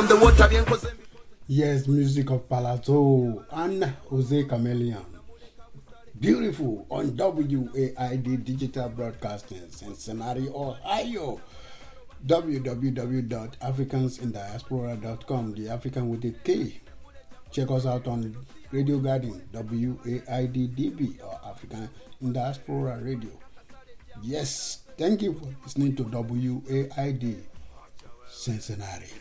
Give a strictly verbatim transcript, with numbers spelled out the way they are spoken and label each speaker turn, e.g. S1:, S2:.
S1: Yes, music of Palazzo and Jose Chameleon. Beautiful on W A I D Digital Broadcasting, Cincinnati, Ohio. w w w dot africans in diaspora dot com, the African with a K. Check us out on Radio Garden, W A I D D B, or African in Diaspora Radio. Yes, thank you for listening to W A I D Cincinnati.